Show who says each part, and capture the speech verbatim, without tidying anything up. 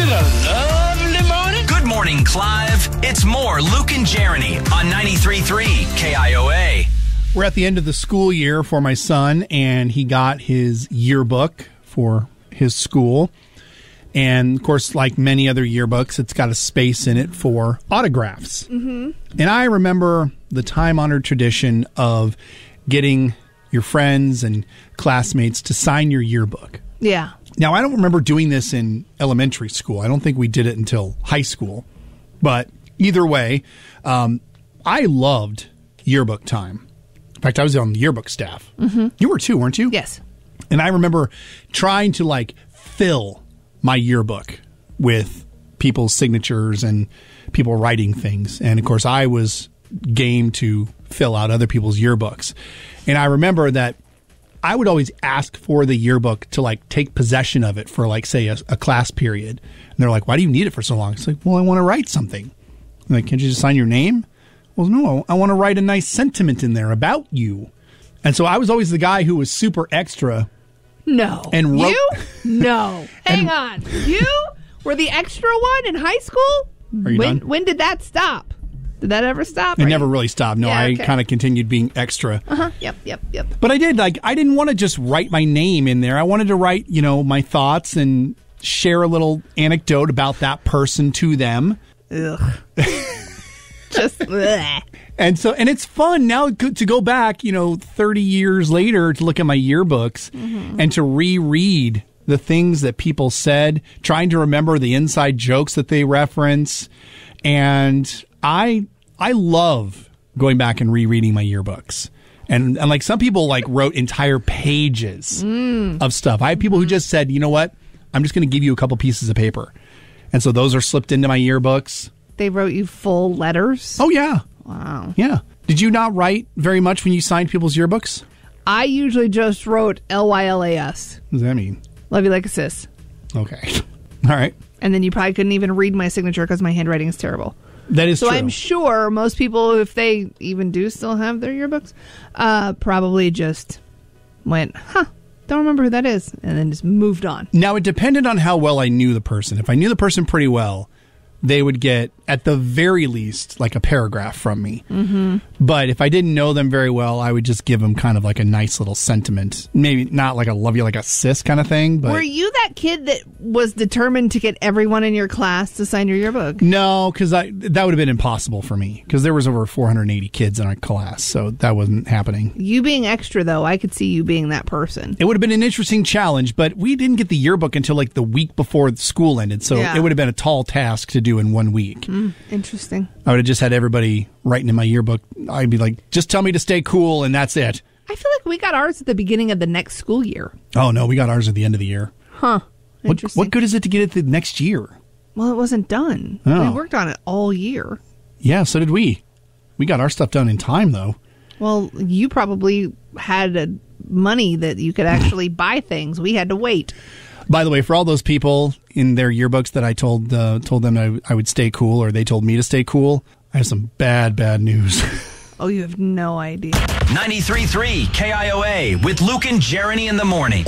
Speaker 1: it a lovely morning?
Speaker 2: Good morning, Clive. It's more Luke and Jeremy on ninety-three point three K I O A.
Speaker 3: We're at the end of the school year for my son, and he got his yearbook for his school. And, of course, like many other yearbooks, it's got a space in it for autographs.
Speaker 4: Mm-hmm.
Speaker 3: And I remember the time-honored tradition of getting your friends and classmates to sign your yearbook.
Speaker 4: Yeah.
Speaker 3: Now, I don't remember doing this in elementary school. I don't think we did it until high school. But either way, um, I loved yearbook time. In fact, I was on the yearbook staff.
Speaker 4: Mm-hmm.
Speaker 3: You were too, weren't you?
Speaker 4: Yes.
Speaker 3: And I remember trying to, like, fill my yearbook with people's signatures and people writing things. And, of course, I was game to fill out other people's yearbooks. And I remember that I would always ask for the yearbook to, like, take possession of it for, like, say, a, a class period. And they're like, why do you need it for so long? It's like, well, I want to write something. I'm like, can't you just sign your name? Well, no, I want to write a nice sentiment in there about you. And so I was always the guy who was super extra.
Speaker 4: No.
Speaker 3: And wrote,
Speaker 4: you? No. Hang on. You were the extra one in high school?
Speaker 3: Are you
Speaker 4: when,
Speaker 3: done?
Speaker 4: When did that stop? Did that ever stop?
Speaker 3: It
Speaker 4: Are
Speaker 3: never
Speaker 4: you-
Speaker 3: really stopped. No,
Speaker 4: Yeah,
Speaker 3: I
Speaker 4: okay.
Speaker 3: kind of continued being extra.
Speaker 4: Uh-huh. Yep, yep, yep.
Speaker 3: But I did, like, I didn't want to just write my name in there. I wanted to write, you know, my thoughts and share a little anecdote about that person to them.
Speaker 4: Ugh. Just, bleh.
Speaker 3: And so, and it's fun now to go back, you know, thirty years later to look at my yearbooks
Speaker 4: Mm-hmm.
Speaker 3: and to reread the things that people said, trying to remember the inside jokes that they reference. And I, I love going back and rereading my yearbooks. And, and like some people like wrote entire pages
Speaker 4: Mm.
Speaker 3: of stuff. I have people who just said, you know what, I'm just going to give you a couple pieces of paper. And so those are slipped into my yearbooks.
Speaker 4: They wrote you full letters?
Speaker 3: Oh, yeah.
Speaker 4: Wow.
Speaker 3: Yeah. Did you not write very much when you signed people's yearbooks?
Speaker 4: I usually just wrote L Y L A S.
Speaker 3: What does that mean?
Speaker 4: Love you like a sis.
Speaker 3: Okay. All right.
Speaker 4: And then you probably couldn't even read my signature because my handwriting is terrible.
Speaker 3: That is
Speaker 4: so
Speaker 3: true.
Speaker 4: I'm sure most people, if they even do still have their yearbooks, uh, probably just went, huh, don't remember who that is, and then just moved on.
Speaker 3: Now, it depended on how well I knew the person. If I knew the person pretty well, they would get, at the very least, like a paragraph from me.
Speaker 4: Mm-hmm.
Speaker 3: But if I didn't know them very well, I would just give them kind of like a nice little sentiment. Maybe not like a love you like a sis kind of thing. But
Speaker 4: Were you that kid that was determined to get everyone in your class to sign your yearbook?
Speaker 3: No, because that would have been impossible for me. Because there was over four hundred eighty kids in our class, so that wasn't happening.
Speaker 4: You being extra, though, I could see you being that person.
Speaker 3: It would have been an interesting challenge, but we didn't get the yearbook until like the week before school ended, so
Speaker 4: Yeah.
Speaker 3: it would have been a tall task to do in one week.
Speaker 4: Mm, interesting.
Speaker 3: I would have just had everybody writing in my yearbook. I'd be like, just tell me to stay cool, and that's it.
Speaker 4: I feel like we got ours at the beginning of the next school year.
Speaker 3: Oh, no, we got ours at the end of the year.
Speaker 4: Huh.
Speaker 3: What,
Speaker 4: Interesting.
Speaker 3: what good is it to get it the next year?
Speaker 4: Well, it wasn't done.
Speaker 3: Oh.
Speaker 4: We worked on it all year.
Speaker 3: Yeah, so did we. We got our stuff done in time, though.
Speaker 4: Well, you probably had uh, money that you could actually buy things. We had to wait.
Speaker 3: By the way, for all those people in their yearbooks that I told uh, told them I, I would stay cool, or they told me to stay cool, I have some bad, bad news.
Speaker 4: Oh, you have no idea.
Speaker 2: ninety-three point three K I O A with Luke and Jeremy in the morning.